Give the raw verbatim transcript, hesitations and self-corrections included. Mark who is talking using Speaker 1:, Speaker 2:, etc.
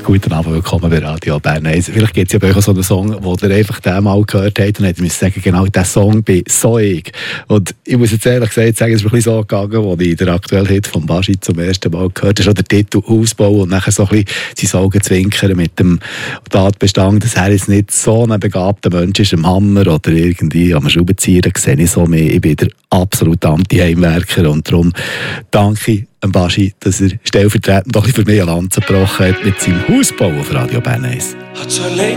Speaker 1: Guten Abend, willkommen bei Radio Bern eins. Vielleicht gibt es ja bei euch auch so einen Song, wo ihr einfach den mal gehört habt und habt müsst sagen, genau, dieser Song bin so ich. Und ich muss jetzt ehrlich gesagt sagen, es ist ein bisschen so gegangen, als ich den aktuellen Hit von Baschi zum ersten Mal gehört habe, ist auch der Titel Hausbau und nachher so ein bisschen sein Augenzwinkern mit dem Tatbestand, dass er jetzt nicht so ein begabter Mensch ist, am Hammer oder irgendwie am Schraubenzieher, sehe ich so mehr. Ich bin der absolute Anti-Heimwerker und darum danke ich dem Baschi, dass er stellvertretend doch für mich eine Lanze gebrochen hat mit seinem Hausbau auf Radio Bern eins.